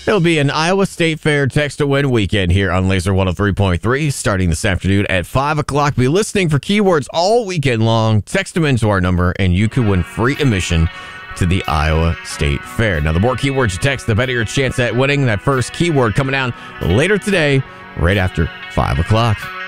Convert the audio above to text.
It'll be an Iowa State Fair Text to Win weekend here on Laser 103.3 starting this afternoon at 5 o'clock. Be listening for keywords all weekend long. Text them into our number, and you can win free admission to the Iowa State Fair. Now, the more keywords you text, the better your chance at winning. That first keyword coming down later today, right after 5 o'clock.